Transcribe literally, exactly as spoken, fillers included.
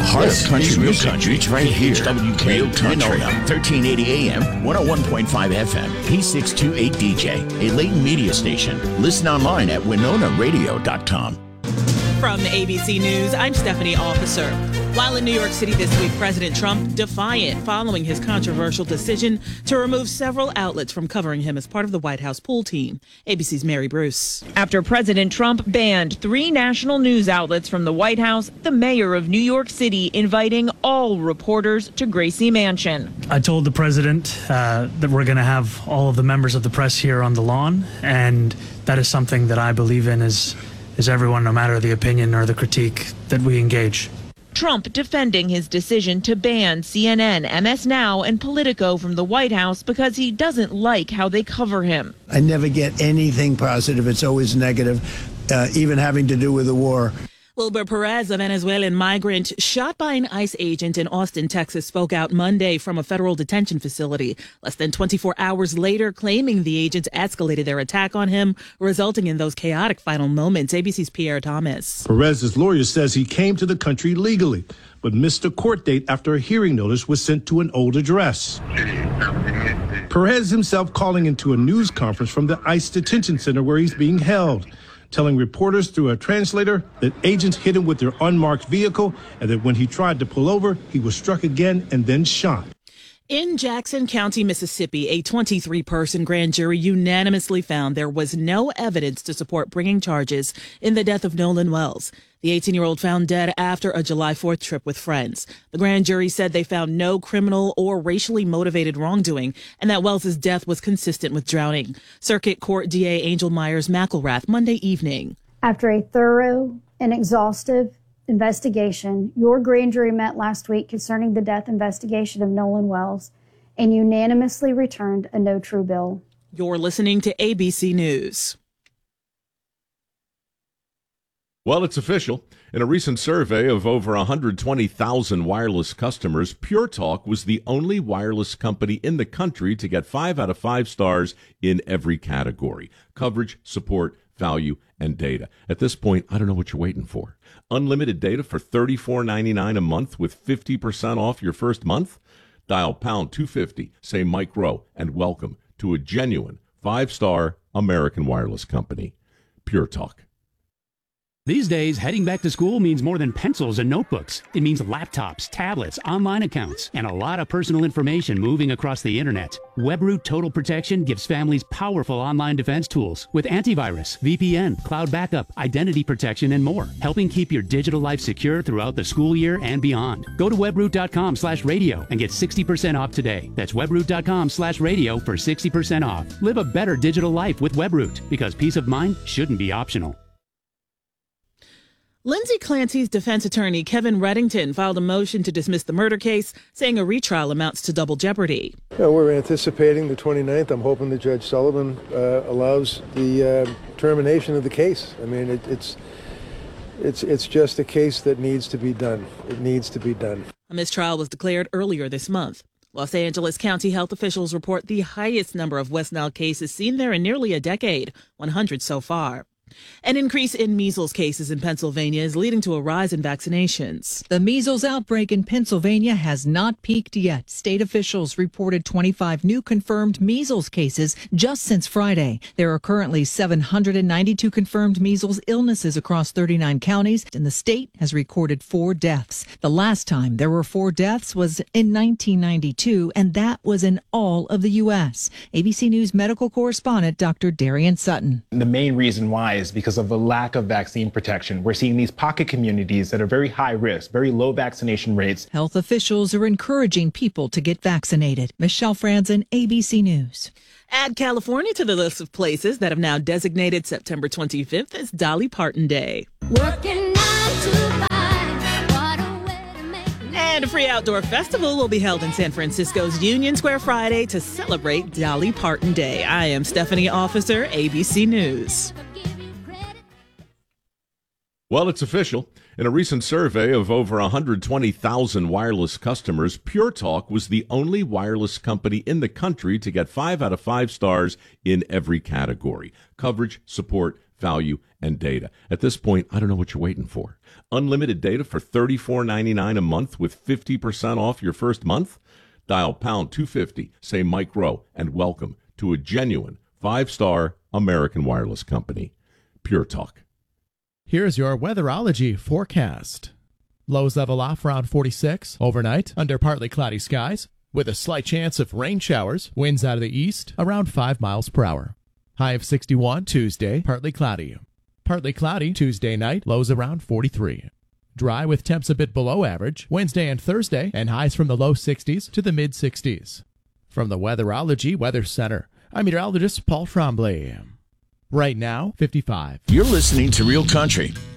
heart This of country music country. reach right here. W K Real Country. thirteen eighty A M, one oh one point five F M, P six twenty-eight D J, a Layton media station. Listen online at winona radio dot com. From A B C News, I'm Stephanie Officer. While in New York City this week, President Trump defiant following his controversial decision to remove several outlets from covering him as part of the White House pool team. A B C's Mary Bruce. After President Trump banned three national news outlets from the White House, the mayor of New York City inviting all reporters to Gracie Mansion. I told the president uh, that we're going to have all of the members of the press here on the lawn, and that is something that I believe in is, is everyone, no matter the opinion or the critique, that we engage. Trump defending his decision to ban C N N, M S Now, and Politico from the White House because he doesn't like how they cover him. I never get anything positive. It's always negative, uh, even having to do with the war. Wilber Perez, a Venezuelan migrant shot by an ICE agent in Austin, Texas, spoke out Monday from a federal detention facility. Less than twenty-four hours later, claiming the agents escalated their attack on him, resulting in those chaotic final moments. A B C's Pierre Thomas. Perez's lawyer says he came to the country legally, but missed a court date after a hearing notice was sent to an old address. Perez himself calling into a news conference from the ICE detention center where he's being held, telling reporters through a translator that agents hit him with their unmarked vehicle and that when he tried to pull over, he was struck again and then shot. In Jackson County, Mississippi, a twenty-three person grand jury unanimously found there was no evidence to support bringing charges in the death of Nolan Wells. The eighteen-year-old found dead after a July fourth trip with friends. The grand jury said they found no criminal or racially motivated wrongdoing and that Wells' death was consistent with drowning. Circuit Court D A Angel Myers McElrath Monday evening. After a thorough and exhaustive investigation, your grand jury met last week concerning the death investigation of Nolan Wells and unanimously returned a no true bill. You're listening to A B C News. Well, it's official. In a recent survey of over one hundred twenty thousand wireless customers, Pure Talk was the only wireless company in the country to get five out of five stars in every category: coverage, support, value, and data. At this point, I don't know what you're waiting for. Unlimited data for thirty-four ninety-nine a month with fifty percent off your first month? Dial pound two fifty, say Mike Rowe, and welcome to a genuine five-star American wireless company. Pure Talk. These days, heading back to school means more than pencils and notebooks. It means laptops, tablets, online accounts, and a lot of personal information moving across the internet. WebRoot Total Protection gives families powerful online defense tools with antivirus, V P N, cloud backup, identity protection, and more, helping keep your digital life secure throughout the school year and beyond. Go to webroot.com slash radio and get sixty percent off today. That's webroot.com slash radio for sixty percent off. Live a better digital life with WebRoot, because peace of mind shouldn't be optional. Lindsay Clancy's defense attorney, Kevin Reddington, filed a motion to dismiss the murder case, saying a retrial amounts to double jeopardy. Yeah, we're anticipating the twenty-ninth. I'm hoping that Judge Sullivan uh, allows the uh, termination of the case. I mean, it, it's, it's, it's just a case that needs to be done. It needs to be done. A mistrial was declared earlier this month. Los Angeles County health officials report the highest number of West Nile cases seen there in nearly a decade, one hundred so far. An increase in measles cases in Pennsylvania is leading to a rise in vaccinations. The measles outbreak in Pennsylvania has not peaked yet. State officials reported twenty-five new confirmed measles cases just since Friday. There are currently seven hundred ninety-two confirmed measles illnesses across thirty-nine counties, and the state has recorded four deaths. The last time there were four deaths was in nineteen ninety-two, and that was in all of the U S. A B C News medical correspondent Doctor Darian Sutton. The main reason why is because of the lack of vaccine protection. We're seeing these pocket communities that are very high risk, very low vaccination rates. Health officials are encouraging people to get vaccinated. Michelle Franzen, A B C News. Add California to the list of places that have now designated September twenty-fifth as Dolly Parton Day. Working nine to five, what a way to make it. And a free outdoor festival will be held in San Francisco's Union Square Friday to celebrate Dolly Parton Day. I am Stephanie Officer, A B C News. Well, it's official. In a recent survey of over one hundred twenty thousand wireless customers, Pure Talk was the only wireless company in the country to get five out of five stars in every category: coverage, support, value, and data. At this point, I don't know what you're waiting for. Unlimited data for thirty-four ninety-nine a month with fifty percent off your first month? Dial pound two fifty, say Mike Rowe, and welcome to a genuine five-star American wireless company. Pure Talk. Here's your weatherology forecast. Lows level off around forty-six overnight under partly cloudy skies with a slight chance of rain showers. Winds out of the east around five miles per hour. High of sixty-one Tuesday, partly cloudy. Partly cloudy Tuesday night, lows around forty-three. Dry with temps a bit below average Wednesday and Thursday, and highs from the low sixties to the mid sixties. From the Weatherology Weather Center, I'm meteorologist Paul Tremblay. Right now, fifty-five. You're listening to Real Country